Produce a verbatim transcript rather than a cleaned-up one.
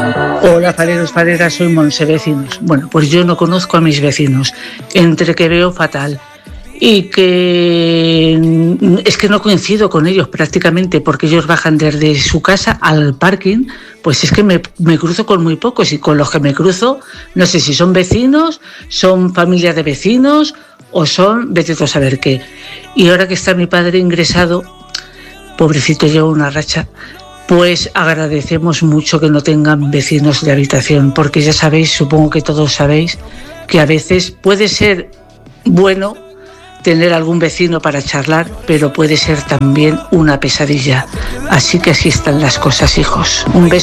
Hola, fareros, fareras, soy Monse, vecinos. Bueno, pues yo no conozco a mis vecinos, entre que veo fatal y que es que no coincido con ellos prácticamente, porque ellos bajan desde su casa al parking, pues es que me, me cruzo con muy pocos, y con los que me cruzo no sé si son vecinos, son familias de vecinos o son vete tú a saber qué. Y ahora que está mi padre ingresado, pobrecito, lleva una racha, pues agradecemos mucho que no tengan vecinos de habitación, porque ya sabéis, supongo que todos sabéis, que a veces puede ser bueno tener algún vecino para charlar, pero puede ser también una pesadilla. Así que así están las cosas, hijos. Un beso.